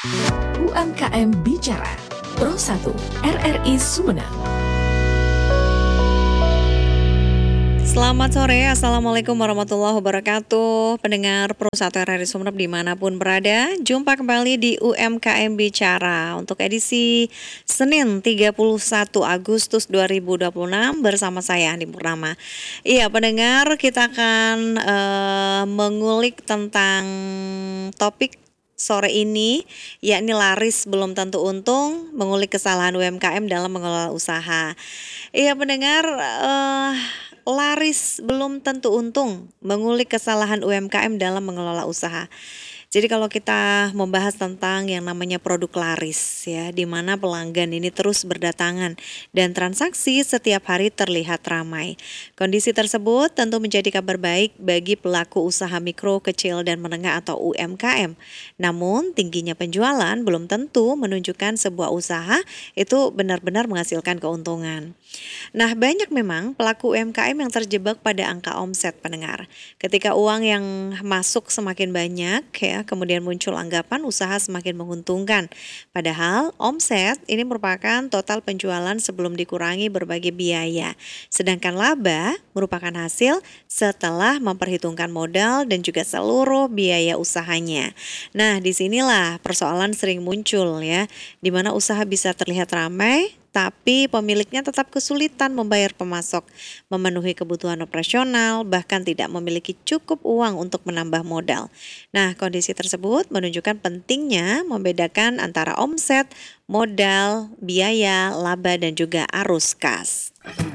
UMKM Bicara Pro 1 RRI Sumeneb. Selamat sore, Assalamualaikum warahmatullahi wabarakatuh. Pendengar Pro 1 RRI Sumeneb dimanapun berada, jumpa kembali di UMKM Bicara untuk edisi Senin 31 Agustus 2026 bersama saya Andi Purnama. Iya pendengar, kita akan mengulik tentang topik sore ini, yakni laris belum tentu untung, mengulik kesalahan UMKM dalam mengelola usaha. Iya pendengar, laris belum tentu untung, mengulik kesalahan UMKM dalam mengelola usaha. Jadi kalau kita membahas tentang yang namanya produk laris ya, di mana pelanggan ini terus berdatangan dan transaksi setiap hari terlihat ramai. Kondisi tersebut tentu menjadi kabar baik bagi pelaku usaha mikro, kecil dan menengah atau UMKM. Namun tingginya penjualan belum tentu menunjukkan sebuah usaha itu benar-benar menghasilkan keuntungan. Nah, banyak memang pelaku UMKM yang terjebak pada angka omset pendengar. Ketika uang yang masuk semakin banyak ya, kemudian muncul anggapan usaha semakin menguntungkan. Padahal omset ini merupakan total penjualan sebelum dikurangi berbagai biaya. Sedangkan laba merupakan hasil setelah memperhitungkan modal dan juga seluruh biaya usahanya. Nah, disinilah persoalan sering muncul ya, di mana usaha bisa terlihat ramai, tapi pemiliknya tetap kesulitan membayar pemasok, memenuhi kebutuhan operasional, bahkan tidak memiliki cukup uang untuk menambah modal. Nah, kondisi tersebut menunjukkan pentingnya membedakan antara omset, modal, biaya, laba, dan juga arus kas.